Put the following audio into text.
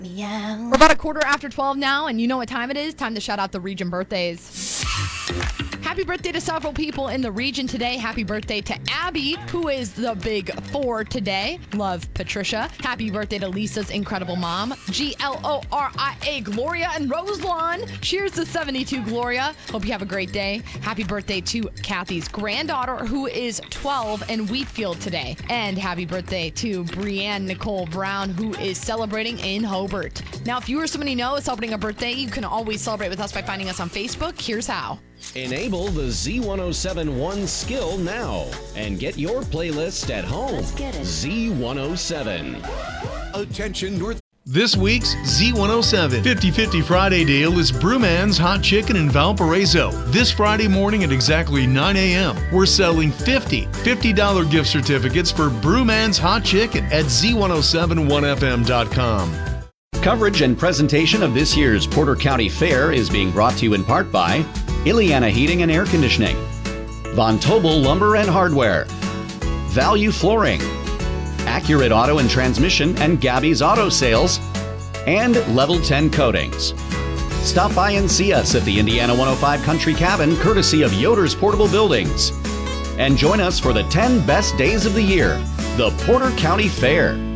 Meow. We're about a quarter after 12 now, and you know what time it is? Time to shout out the region birthdays. Happy birthday to several people in the region today. Happy birthday to Abby, who is the big 4 today. Love, Patricia. Happy birthday to Lisa's incredible mom, Gloria, Gloria and Roselawn. Cheers to 72, Gloria. Hope you have a great day. Happy birthday to Kathy's granddaughter, who is 12 in Wheatfield today. And happy birthday to Brianne Nicole Brown, who is celebrating in Hobart. Now, if you or somebody you know is celebrating a birthday, you can always celebrate with us by finding us on Facebook. Here's how. Enable the Z107 One skill now and get your playlist at home. Let's get it. Z107. Attention North. This week's Z107 50/50 Friday deal is Brewman's Hot Chicken in Valparaiso. This Friday morning at exactly 9 a.m., we're selling $50 gift certificates for Brewman's Hot Chicken at Z1071FM.com. Coverage and presentation of this year's Porter County Fair is being brought to you in part by Ileana Heating and Air Conditioning, Von Tobel Lumber and Hardware, Value Flooring, Accurate Auto and Transmission and Gabby's Auto Sales, and Level 10 Coatings. Stop by and see us at the Indiana 105 Country Cabin, courtesy of Yoder's Portable Buildings. And join us for the 10 best days of the year, the Porter County Fair.